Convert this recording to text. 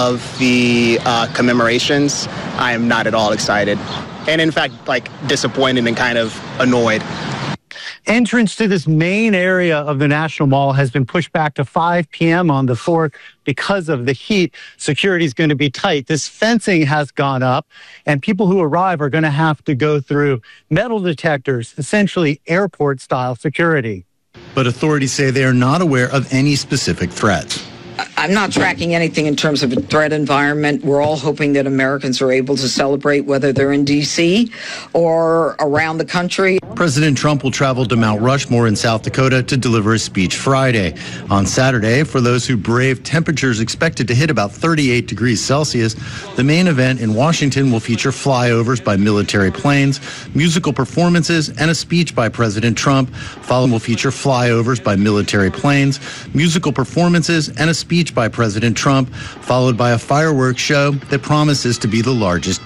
of the commemorations, I am not at all excited. And in fact, disappointed and kind of annoyed. Entrance to this main area of the National Mall has been pushed back to 5 p.m. on the 4th because of the heat. Security is going to be tight. This fencing has gone up, and people who arrive are going to have to go through metal detectors, essentially airport-style security. But authorities say they are not aware of any specific threats. I'm not tracking anything in terms of a threat environment. We're all hoping that Americans are able to celebrate, whether they're in D.C. or around the country. President Trump will travel to Mount Rushmore in South Dakota to deliver a speech Friday. On Saturday, for those who brave temperatures expected to hit about 38 degrees Celsius, the main event in Washington will feature flyovers by military planes, musical performances, and a speech by President Trump. Following will feature flyovers by military planes, musical performances, and a speech by President Trump, followed by a fireworks show that promises to be the largest